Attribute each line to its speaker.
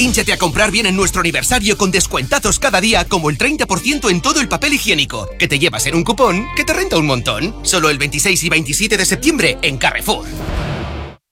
Speaker 1: Hínchate a comprar bien en nuestro aniversario con descuentazos cada día, como el 30% en todo el papel higiénico, que te llevas en un cupón que te renta un montón. Solo el 26 y 27 de septiembre en Carrefour.